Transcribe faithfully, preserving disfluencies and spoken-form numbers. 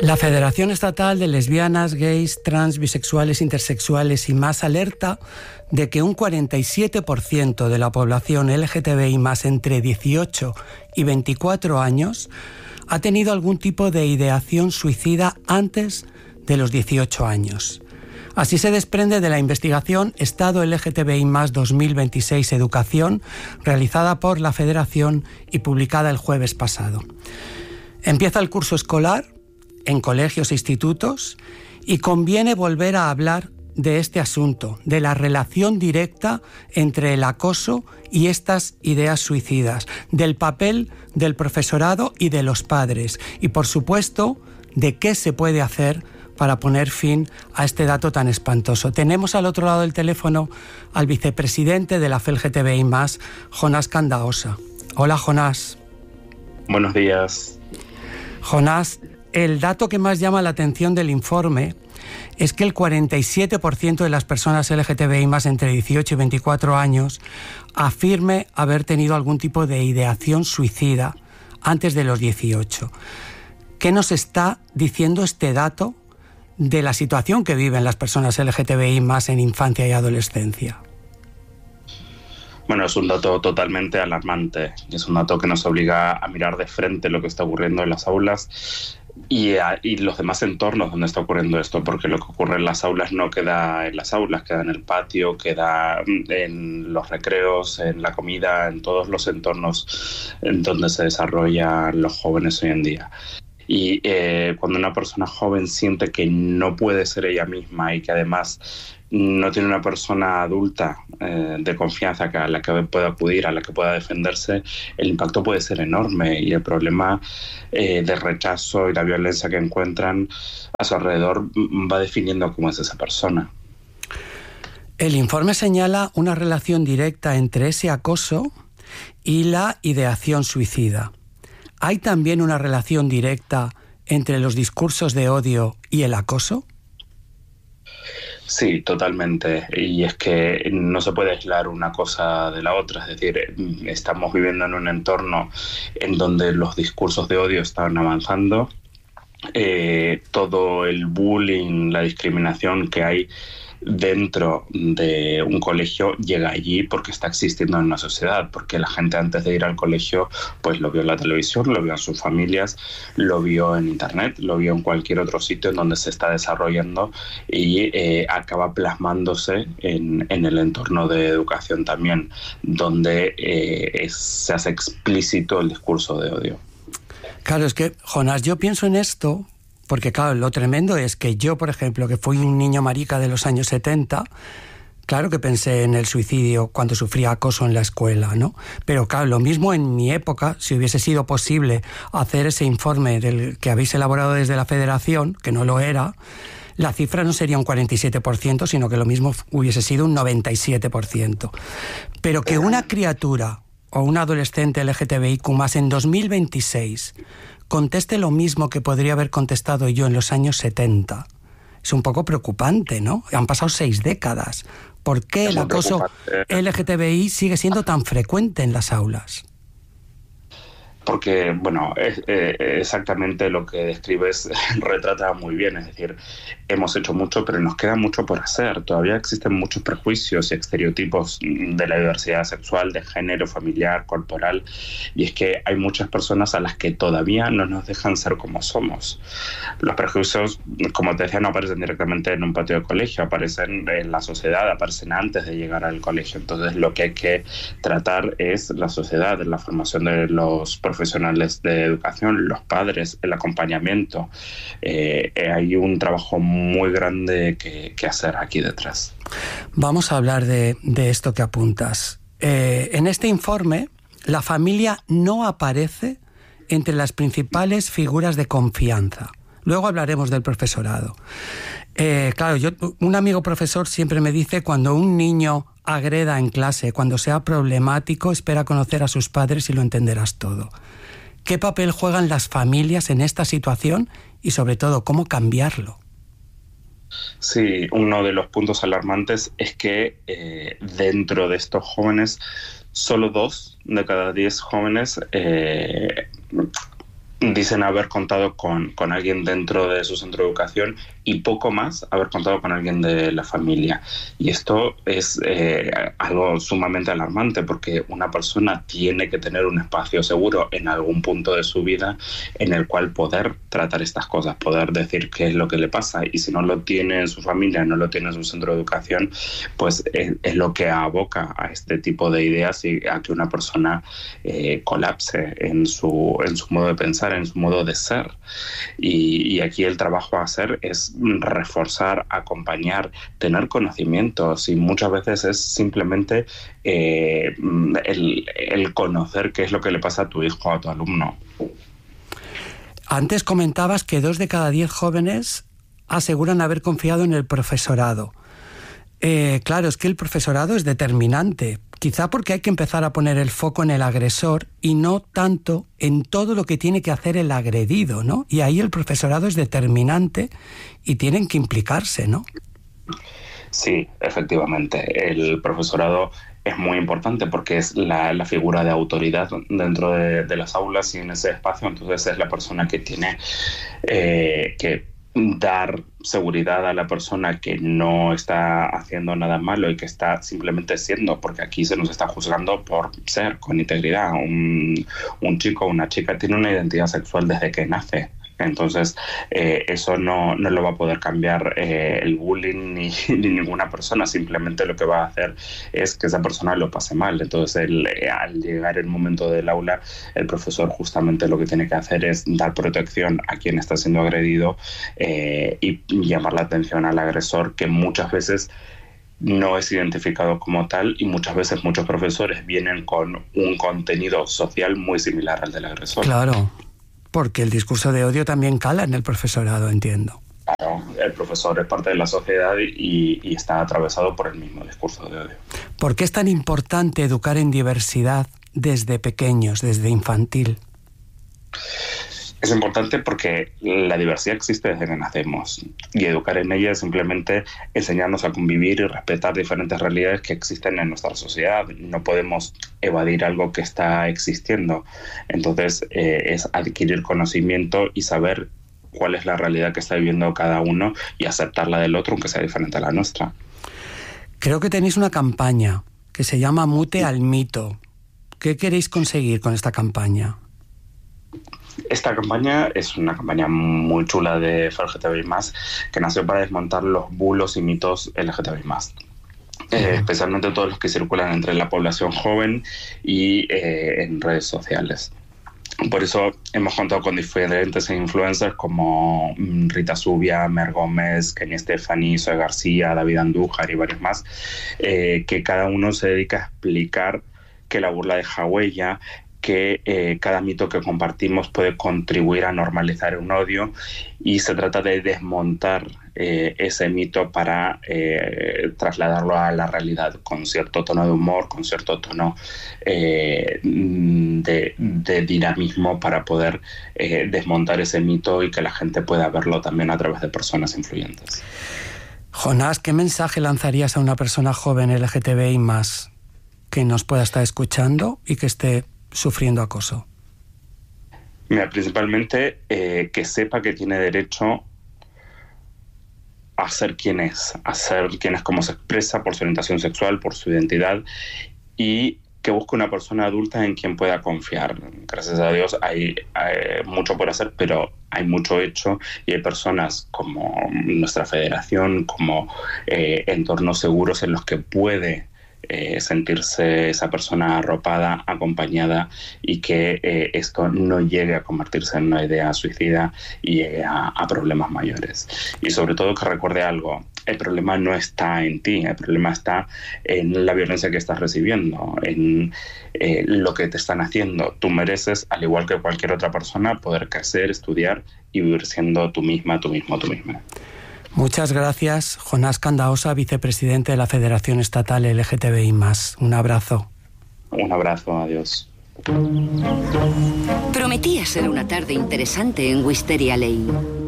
La Federación Estatal de Lesbianas, Gays, Trans, Bisexuales, Intersexuales y más alerta de que un cuarenta y siete por ciento de la población L G T B I más entre dieciocho y veinticuatro años ha tenido algún tipo de ideación suicida antes de los dieciocho años. Así se desprende de la investigación Estado L G T B I más dos mil veintiséis Educación, realizada por la Federación y publicada el jueves pasado. Empieza el curso escolar en colegios e institutos y conviene volver a hablar de este asunto, de la relación directa entre el acoso y estas ideas suicidas, del papel del profesorado y de los padres y, por supuesto, de qué se puede hacer para poner fin a este dato tan espantoso. Tenemos al otro lado del teléfono al vicepresidente de la F E L G T B I más, Jonás Candaosa. Hola, Jonás. Buenos días. Jonás, el dato que más llama la atención del informe es que el cuarenta y siete por ciento de las personas L G T B I más entre dieciocho y veinticuatro años afirme haber tenido algún tipo de ideación suicida antes de los dieciocho. ¿Qué nos está diciendo este dato de la situación que viven las personas L G T B I más en infancia y adolescencia? Bueno, es un dato totalmente alarmante. Es un dato que nos obliga a mirar de frente lo que está ocurriendo en las aulas y, a, y los demás entornos donde está ocurriendo esto, porque lo que ocurre en las aulas no queda en las aulas, queda en el patio, queda en los recreos, en la comida, en todos los entornos en donde se desarrollan los jóvenes hoy en día. Y eh, cuando una persona joven siente que no puede ser ella misma y que además no tiene una persona adulta eh, de confianza a la que pueda acudir, a la que pueda defenderse, el impacto puede ser enorme y el problema eh, de rechazo y la violencia que encuentran a su alrededor va definiendo cómo es esa persona. El informe señala una relación directa entre ese acoso y la ideación suicida. ¿Hay también una relación directa entre los discursos de odio y el acoso? Sí, totalmente. Y es que no se puede aislar una cosa de la otra. Es decir, estamos viviendo en un entorno en donde los discursos de odio están avanzando. Eh, todo el bullying, la discriminación que hay dentro de un colegio llega allí porque está existiendo en una sociedad, porque la gente antes de ir al colegio pues lo vio en la televisión, lo vio en sus familias, lo vio en internet, lo vio en cualquier otro sitio en donde se está desarrollando y eh, acaba plasmándose en, en el entorno de educación también, donde eh, es, se hace explícito el discurso de odio. Claro, es que, Jonás, yo pienso en esto porque, claro, lo tremendo es que yo, por ejemplo, que fui un niño marica de los años setenta, claro que pensé en el suicidio cuando sufría acoso en la escuela, ¿no? Pero, claro, lo mismo en mi época, si hubiese sido posible hacer ese informe del que habéis elaborado desde la Federación, que no lo era, la cifra no sería un cuarenta y siete por ciento, sino que lo mismo hubiese sido un noventa y siete por ciento. Pero que una criatura o un adolescente L G T B I Q más en dos mil veintiséis conteste lo mismo que podría haber contestado yo en los años setenta. Es un poco preocupante, ¿no? Han pasado seis décadas. ¿Por qué el acoso L G T B I sigue siendo tan frecuente en las aulas? Porque, bueno, es, eh, exactamente lo que describes retrata muy bien. Es decir, hemos hecho mucho, pero nos queda mucho por hacer. Todavía existen muchos prejuicios y estereotipos de la diversidad sexual, de género, familiar, corporal. Y es que hay muchas personas a las que todavía no nos dejan ser como somos. Los prejuicios, como te decía, no aparecen directamente en un patio de colegio, aparecen en la sociedad, aparecen antes de llegar al colegio. Entonces, lo que hay que tratar es la sociedad, la formación de los profesionales de educación, los padres, el acompañamiento. Eh, hay un trabajo muy grande que, que hacer aquí detrás. Vamos a hablar de, de esto que apuntas. Eh, en este informe, la familia no aparece entre las principales figuras de confianza. Luego hablaremos del profesorado. Eh, claro, yo, un amigo profesor siempre me dice, cuando un niño agreda en clase, cuando sea problemático, espera conocer a sus padres y lo entenderás todo. ¿Qué papel juegan las familias en esta situación y, sobre todo, cómo cambiarlo? Sí, uno de los puntos alarmantes es que eh, dentro de estos jóvenes, solo dos de cada diez jóvenes eh, dicen haber contado con, con alguien dentro de su centro de educación y poco más haber contado con alguien de la familia. Y esto es eh, algo sumamente alarmante, porque una persona tiene que tener un espacio seguro en algún punto de su vida en el cual poder tratar estas cosas, poder decir qué es lo que le pasa. Y si no lo tiene en su familia, no lo tiene en su centro de educación, pues es, es lo que aboca a este tipo de ideas y a que una persona eh, colapse en su, en su modo de pensar, en su modo de ser. Y, y aquí el trabajo a hacer es reforzar, acompañar, tener conocimientos, y muchas veces es simplemente eh, el, el conocer qué es lo que le pasa a tu hijo o a tu alumno. Antes comentabas que dos de cada diez jóvenes aseguran haber confiado en el profesorado. Eh, claro, es que el profesorado es determinante, quizá porque hay que empezar a poner el foco en el agresor y no tanto en todo lo que tiene que hacer el agredido, ¿no? Y ahí el profesorado es determinante y tienen que implicarse, ¿no? Sí, efectivamente. El profesorado es muy importante porque es la, la figura de autoridad dentro de, de las aulas y en ese espacio. Entonces es la persona que tiene eh, que dar seguridad a la persona que no está haciendo nada malo y que está simplemente siendo, porque aquí se nos está juzgando por ser con integridad. Un, un chico o una chica tiene una identidad sexual desde que nace. Entonces, eh, eso no, no lo va a poder cambiar eh, el bullying ni, ni ninguna persona. Simplemente lo que va a hacer es que esa persona lo pase mal. Entonces, el, eh, al llegar el momento del aula, el profesor justamente lo que tiene que hacer es dar protección a quien está siendo agredido eh, y llamar la atención al agresor, que muchas veces no es identificado como tal, y muchas veces muchos profesores vienen con un contenido social muy similar al del agresor. Claro. Porque el discurso de odio también cala en el profesorado, entiendo. Claro, el profesor es parte de la sociedad y, y está atravesado por el mismo discurso de odio. ¿Por qué es tan importante educar en diversidad desde pequeños, desde infantil? Es importante porque la diversidad existe desde que nacemos, y educar en ella es simplemente enseñarnos a convivir y respetar diferentes realidades que existen en nuestra sociedad. No podemos evadir algo que está existiendo. Entonces eh, es adquirir conocimiento y saber cuál es la realidad que está viviendo cada uno y aceptar la del otro, aunque sea diferente a la nuestra. Creo que tenéis una campaña que se llama Mute al Mito. ¿Qué queréis conseguir con esta campaña? Esta campaña es una campaña muy chula de F L G T B I más, que nació para desmontar los bulos y mitos L G T B I más. Eh, especialmente todos los que circulan entre la población joven y eh, en redes sociales. Por eso hemos contado con diferentes influencers como Rita Zubia, Mer Gómez, Kenny Stephanie, Zoe García, David Andújar y varios más, eh, que cada uno se dedica a explicar que la burla deja huella, que eh, cada mito que compartimos puede contribuir a normalizar un odio, y se trata de desmontar eh, ese mito para eh, trasladarlo a la realidad con cierto tono de humor, con cierto tono eh, de, de dinamismo, para poder eh, desmontar ese mito y que la gente pueda verlo también a través de personas influyentes. Jonás, ¿qué mensaje lanzarías a una persona joven L G T B I más que nos pueda estar escuchando y que esté sufriendo acoso? Mira, principalmente eh, que sepa que tiene derecho a ser quien es, a ser quien es como se expresa por su orientación sexual, por su identidad, y que busque una persona adulta en quien pueda confiar. Gracias a Dios hay, hay mucho por hacer, pero hay mucho hecho, y hay personas como nuestra federación, como eh, entornos seguros en los que puede Eh, sentirse esa persona arropada, acompañada, y que eh, esto no llegue a convertirse en una idea suicida y llegue a, a problemas mayores. Y sobre todo que recuerde algo: el problema no está en ti, el problema está en la violencia que estás recibiendo, en eh, lo que te están haciendo. Tú mereces, al igual que cualquier otra persona, poder crecer, estudiar y vivir siendo tú misma, tú mismo, tú misma. Muchas gracias, Jonás Candaosa, vicepresidente de la Federación Estatal L G T B I más. Un abrazo. Un abrazo, adiós. Prometía ser una tarde interesante en Wisteria Lane.